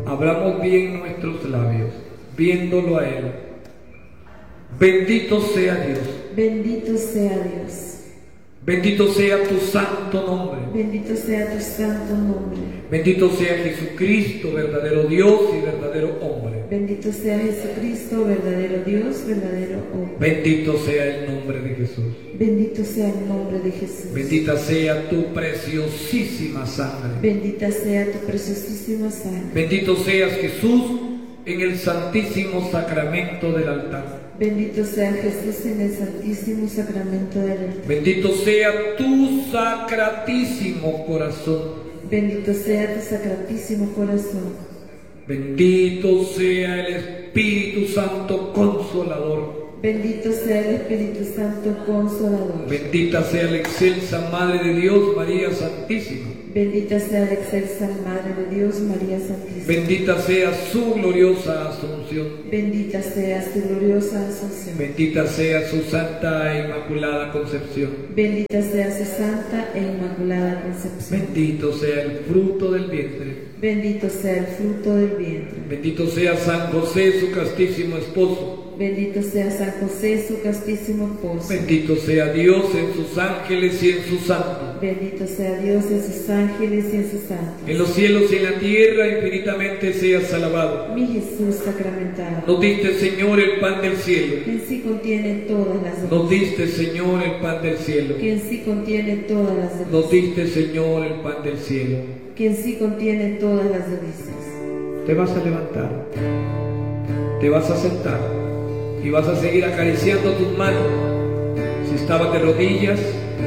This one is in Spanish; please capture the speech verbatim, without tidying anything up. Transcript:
abramos bien nuestros labios, viéndolo a Él. Bendito sea Dios. Bendito sea Dios. Bendito sea tu santo nombre. Bendito sea tu santo nombre. Bendito sea Jesucristo, verdadero Dios y verdadero hombre. Bendito sea Jesucristo, verdadero Dios, verdadero hombre. Bendito sea el nombre de Jesús. Bendito sea el nombre de Jesús. Bendita sea tu preciosísima sangre. Bendita sea tu preciosísima sangre. Bendito seas Jesús en el santísimo sacramento del altar. Bendito sea Jesús en el santísimo sacramento del altar. Bendito sea tu sacratísimo corazón. Bendito sea tu sacratísimo corazón. Bendito sea el Espíritu Santo Consolador. Bendito sea el Espíritu Santo Consolador. Bendita sea la excelsa Madre de Dios, María Santísima. Bendita sea la excelsa Madre de Dios, María Santísima. Bendita sea su gloriosa Asunción. Bendita sea su gloriosa Asunción. Bendita sea su santa e inmaculada concepción. Bendita sea su santa e inmaculada concepción. Bendito sea el fruto del vientre. Bendito sea el fruto del vientre. Bendito sea San José, su castísimo esposo. Bendito sea San José, su castísimo esposo. Bendito sea Dios en sus ángeles y en sus santos. Bendito sea Dios en sus ángeles y en sus santos. En los cielos y en la tierra infinitamente seas alabado. Mi Jesús sacramentado. Nos diste, Señor, el pan del cielo. Que en sí contiene todas las delicias. Nos diste, Señor, el pan del cielo. Que en sí contiene todas las delicias. Nos diste, Señor, el pan del cielo. Que en sí contiene todas las delicias. Te vas a levantar, te vas a sentar y vas a seguir acariciando tus manos. Si estabas de rodillas,